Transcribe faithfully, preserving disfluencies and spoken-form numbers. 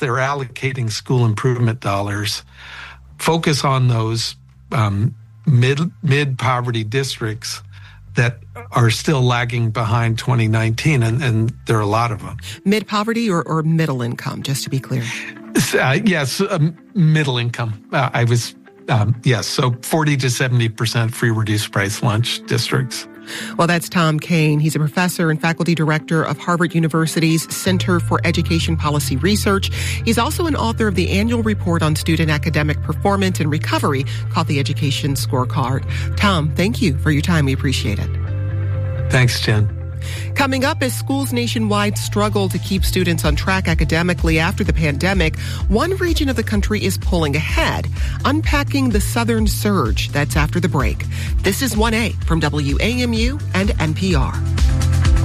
they're allocating school improvement dollars, focus on those um, mid mid poverty districts that are still lagging behind twenty nineteen, and, and there are a lot of them. Mid poverty or, or middle income, just to be clear. Uh, yes, um, middle income. Uh, I was um, yes, so forty to seventy percent free reduced price lunch districts. Well, that's Tom Kean. He's a professor and faculty director of Harvard University's Center for Education Policy Research. He's also an author of the annual report on student academic performance and recovery called the Education Scorecard. Tom, thank you for your time. We appreciate it. Thanks, Jen. Coming up, as schools nationwide struggle to keep students on track academically after the pandemic, one region of the country is pulling ahead, unpacking the southern surge. That's after the break. This is one A from W A M U and N P R.